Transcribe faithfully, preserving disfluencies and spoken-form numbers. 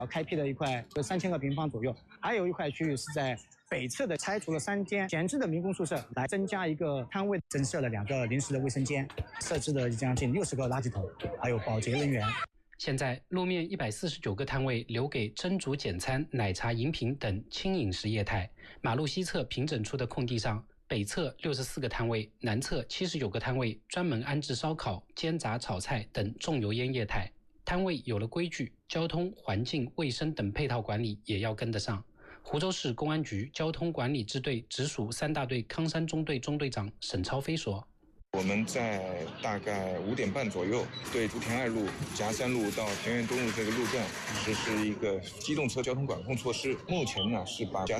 开辟了一块有三千个平方左右，还有一块区域是在北侧的拆除了三间闲置的民工宿舍，来增加一个摊位，增设了两个临时的卫生间，设置了将近六十个垃圾桶，还有保洁人员。 现在路面一百四十九个摊位留给蒸煮简餐、奶茶饮品等轻饮食业态。马路西侧平整出的空地上，北侧六十四个摊位，南侧七十九个摊位专门安置烧烤、煎炸、炒菜等重油烟业态。摊位有了规矩，交通、环境、卫生等配套管理也要跟得上。湖州市公安局交通管理支队直属三大队康山中队中队长沈超飞说， 我们在大概五点半左右，对竹田二路、夹山路到田园东路这个路段实施一个机动车交通管控措施。目前呢是把夹